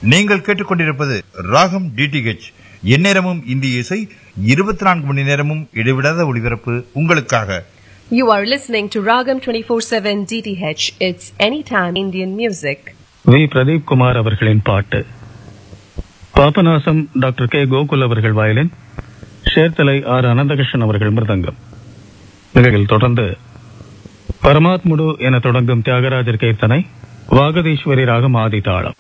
நீங்கள் கேட்டுக்கொண்டிருப்பது ராகம் டிடிஹெச். எந்நேரமும் இந்திய இசை, 24 மணி நேரமும் இடைவிடாத ஒளிபரப்பு உங்களுக்காக. You are listening to Ragam 24/7 DTH. It's anytime Indian music. We. Pradeep Kumar அவர்களின் பாட்டு. Papanasam doctor K. கோகுல் அவர்கள் வயலின், சேர்த்தலை ஆர். அனந்தகிருஷ்ணன் அவர்கள் மிருதங்கம். நிகழ்ச்சியில் தொடர்ந்து பரமாத்முடு என தொடங்கும் தியாகராஜர் கீர்த்தனை, வாகதீஸ்வரி ராகம் ஆதி தாளம்.